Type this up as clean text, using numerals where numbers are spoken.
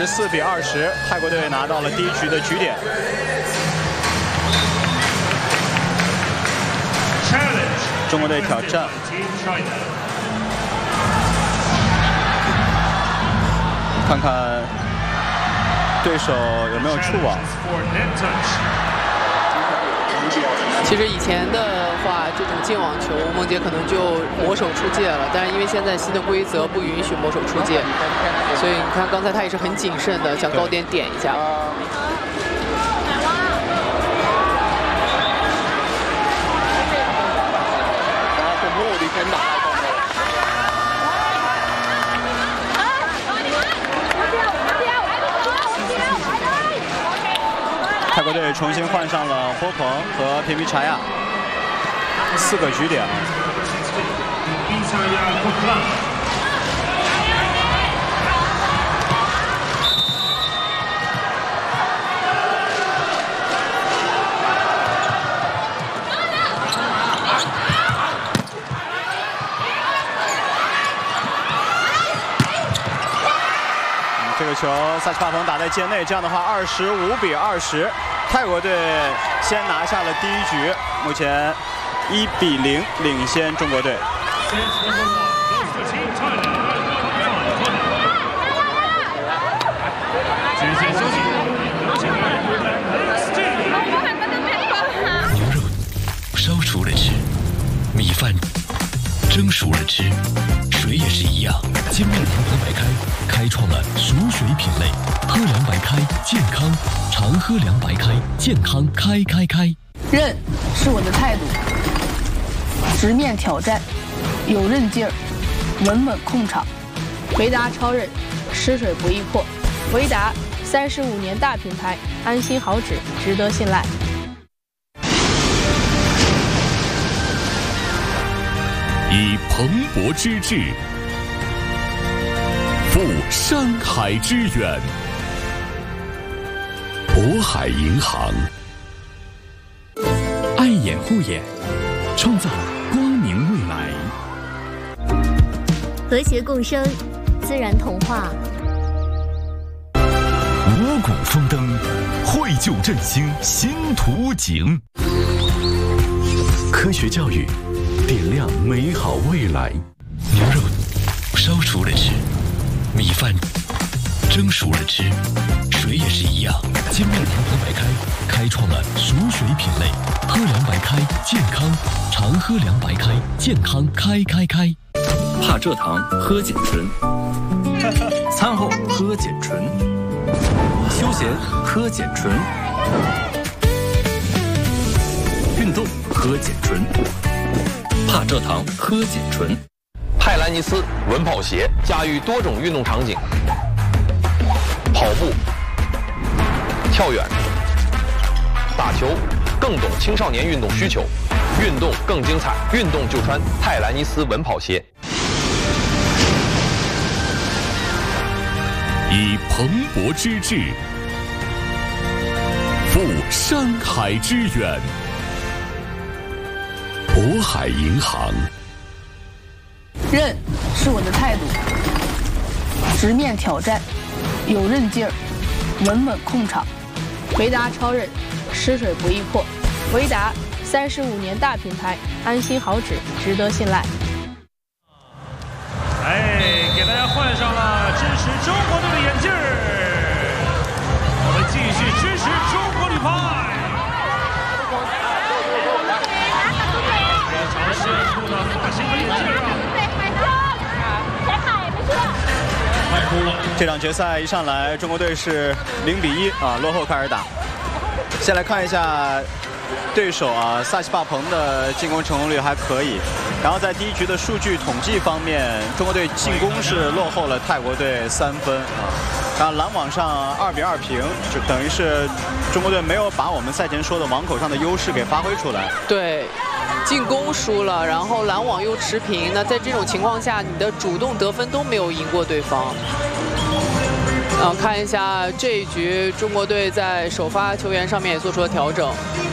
24比20，泰国队拿到了第一局的局点。中国队挑战。看看对手有没有触网。 其实以前的话，这种进网球，梦洁可能就磨手出界了。但是因为现在新的规则不允许磨手出界，所以你看刚才他也是很谨慎的，想高点点一下。 泰国队重新换上了霍鹏和皮皮查亚，4个局点。这个球萨奇帕彭打在界内，这样的话25比20，泰国队先拿下了第一局，目前1比0领先中国队。 牛肉烧熟了吃，米饭蒸熟了吃，水也是一样。金麦堂喝白开开创了熟水品类，喝凉白开健康，常喝凉白开健康开。 韧是我的态度，直面挑战，有韧劲儿，稳稳控场。维达超韧，吃水不易破。维达35年大品牌，安心好纸，值得信赖。 以蓬勃之志赴山海之远，渤海银行。爱眼护眼，创造光明未来。 和谐共生，自然童话。 五谷丰登，绘就振兴新图景。科学教育，点亮美好未来。牛肉烧熟了吃，米饭蒸熟了吃，水也是一样。金麦堂喝白开开创了熟水品类，喝凉白开健康，常喝凉白开健康开。 怕蔗糖喝碱醇，餐后喝碱醇，休闲喝碱醇，运动喝碱醇。怕蔗糖喝碱醇。 泰兰尼斯稳跑鞋驾驭多种运动场景，跑步、跳远、打球，更懂青少年运动需求，运动更精彩，运动就穿泰兰尼斯稳跑鞋。 以蓬勃之志赴山海之远，渤海银行。 韧是我的态度，直面挑战，有韧劲儿，稳稳控场。维达超韧，吃水不易破。维达35年大品牌，安心好纸，值得信赖。 给大家换上了支持中国队的眼镜儿，我们继续支持中国女排。非常炫酷的发型和眼镜啊！ 这场决赛一上来，中国队是0比1啊，落后开始打。先来看一下对手啊，萨奇帕彭的进攻成功率还可以。然后在第一局的数据统计方面，中国队进攻是落后了泰国队3分啊。然后拦网上2比2平，就等于是中国队没有把我们赛前说的网口上的优势给发挥出来。 对。进攻输了，然后拦网又持平，那在这种情况下，你的主动得分都没有赢过对方。看一下这一局，中国队在首发球员上面也做出了调整。